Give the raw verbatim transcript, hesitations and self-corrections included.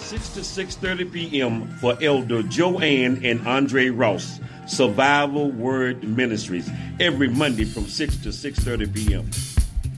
six to six thirty p.m. for Elder Joanne and Andre Ross, Survival Word Ministries, every Monday from six to six thirty p.m.